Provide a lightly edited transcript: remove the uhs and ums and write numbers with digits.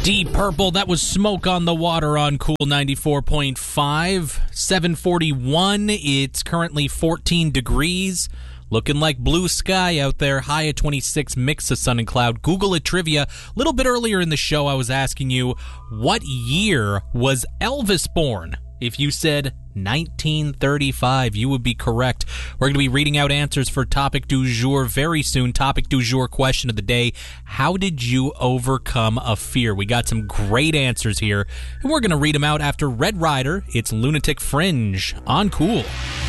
Deep Purple, that was Smoke on the Water on Cool 94.5. 7:41, it's currently 14 degrees. Looking like blue sky out there, high at 26, mix of sun and cloud. Google it trivia. A little bit earlier in the show, I was asking you, what year was Elvis born? If you said 1935, you would be correct. We're going to be reading out answers for Topic du Jour very soon. Topic du Jour question of the day: how did you overcome a fear? We got some great answers here, and we're going to read them out after Red Rider. It's Lunatic Fringe on Cool.